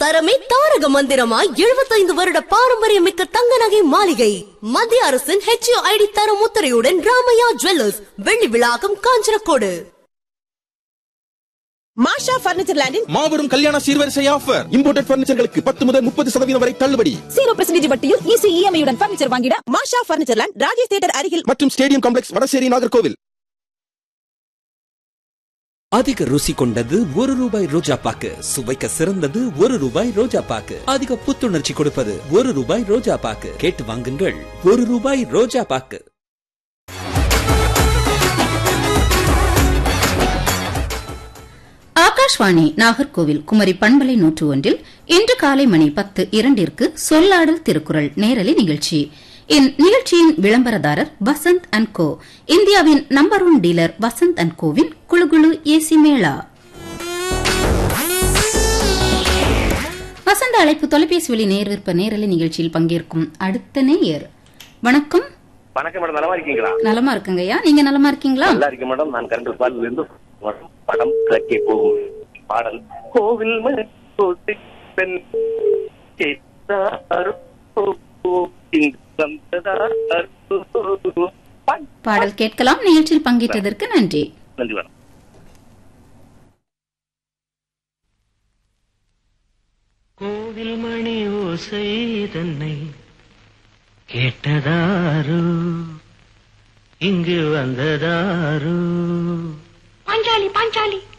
தரமே தாரக மந்திரமாய் 75 வருட பாரம்பரியமிக்க தங்க நகை மாளிகை. மத்திய அரசின் HUID தரம் முத்திரையுடன் ராமையா ஜுவல்லர்ஸ், வெள்ளி விழாக்கம், காஞ்சனக்கோடு. மாஷா பர்னிச்சர் லேண்டின் மாபெரும் கல்யாண சீர்வரிசை ஆஃபர். இம்போர்ட்டட் பர்னிச்சர்களுக்கு 10 முதல் 30% வரை தள்ளுபடி. 0% வட்டியில் ஈஸி EMI உடன் பர்னிச்சர் வாங்கிட மாஷா பர்னிச்சர் லேண்ட், ராஜேஷ் தியேட்டர் அருகில் மற்றும் ஸ்டேடியம் காம்ப்ளெக்ஸ், வடசேரி, நாகர்கோவில். அதிக ருசி கொண்டது ₹1 ரோஜா பாக்கு. சுவைக்க சிறந்தது ₹1 ரோஜா பாக்கு. அதிக புத்துணர்ச்சி கொடுப்பது ₹1 ரோஜா பாக்கு. கேட்டு வாங்குங்கள். ₹1 ரோஜா பாக்கு. ஆகாஷ்வாணி நாகர்கோவில் குமரி பண்பலை 101 இன்று காலை மணி 10:02 சொல்லாடல் திருக்குறள் நேரலை நிகழ்ச்சி. இந்நிகழ்ச்சியின் விளம்பரதாரர் வசந்த் அண்ட் கோ, இந்தியாவின் number 1 dealer Vasanth and CoWIN குழுகுழு AC Mela. வசந்த அழைப்பு தொலைபேசி வழி நேர்விற்ப நேரலை நிகழ்ச்சியில் பங்கேற்கும் அடுத்த நேயர். வணக்கம். வணக்கம் மேடம், நலமா இருக்கீங்களா? நலமா இருக்குங்கய்யா, நீங்க நலமா இருக்கீங்களா? நல்லா இருக்கு மேடம். நான் கரண்ட் பாலில் இருந்து படம் கிழக்கே போகும் பாடல் கோவில் பெண் பாடல் கேட்கலாம். நிகழ்ச்சியில் பங்கேற்றதற்கு நன்றி. நன்றி மேடம். கோவில் மணி ஓசை தன்னை கேட்டதாரு, இங்கு வந்ததாரு. பாஞ்சாலி பாஞ்சாலி